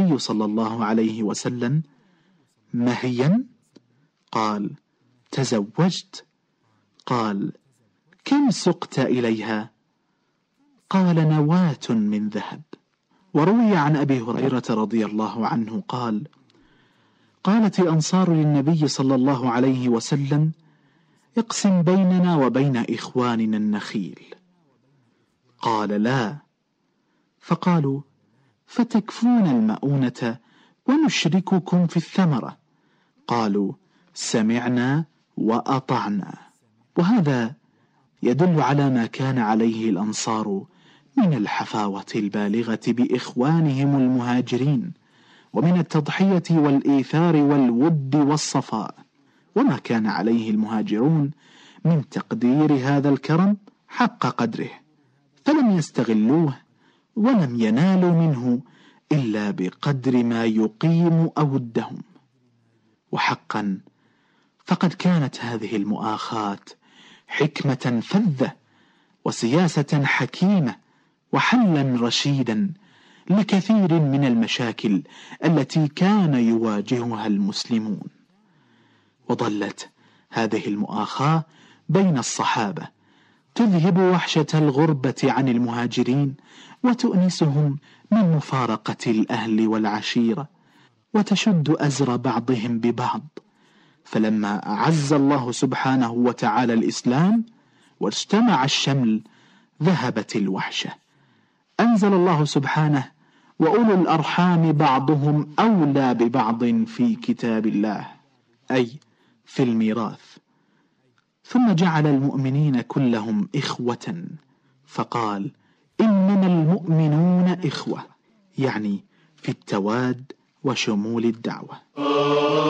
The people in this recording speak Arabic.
النبي صلى الله عليه وسلم: مهيا؟ قال: تزوجت. قال: كم سقت إليها؟ قال: نواة من ذهب. وروي عن أبي هريرة رضي الله عنه قال: قالت الأنصار للنبي صلى الله عليه وسلم: اقسم بيننا وبين إخواننا النخيل. قال: لا. فقالوا: فتكفون المؤونة ونشرككم في الثمرة. قالوا: سمعنا وأطعنا. وهذا يدل على ما كان عليه الأنصار من الحفاوة البالغة بإخوانهم المهاجرين، ومن التضحية والإيثار والود والصفاء، وما كان عليه المهاجرون من تقدير هذا الكرم حق قدره، فلم يستغلوه ولم ينالوا منه إلا بقدر ما يقيم أودهم. وحقا فقد كانت هذه المؤاخاة حكمة فذة وسياسة حكيمة وحلا رشيدا لكثير من المشاكل التي كان يواجهها المسلمون. وظلت هذه المؤاخاة بين الصحابة تذهب وحشة الغربة عن المهاجرين وتؤنسهم من مفارقة الأهل والعشيرة، وتشد أزر بعضهم ببعض. فلما أعز الله سبحانه وتعالى الإسلام واجتمع الشمل ذهبت الوحشة. أنزل الله سبحانه: وأولو الأرحام بعضهم أولى ببعض في كتاب الله، أي في الميراث. ثم جعل المؤمنين كلهم إخوة، فقال: إنما المؤمنون إخوة، يعني في التواد وشمول الدعوة.